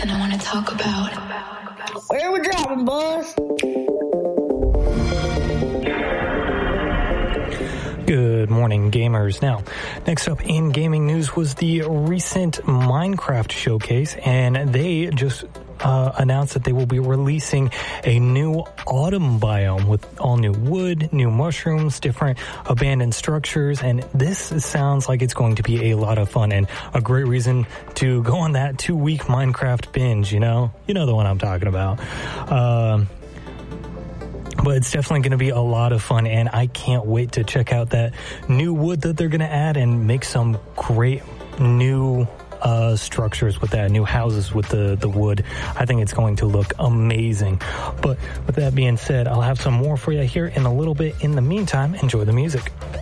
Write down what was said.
And I want to talk about where we're driving, boss. Good morning, gamers. Now, next up in gaming news was the recent Minecraft showcase, and they just announced that they will be releasing a new autumn biome with all new wood, new mushrooms, different abandoned structures, and this sounds like it's going to be a lot of fun and a great reason to go on that 2-week Minecraft binge, you know the one I'm talking about. But it's definitely going to be a lot of fun, and I can't wait to check out that new wood that they're going to add and make some great new structures with that, new houses with the wood. I think it's going to look amazing. But with that being said, I'll have some more for you here in a little bit. In the meantime, enjoy the music.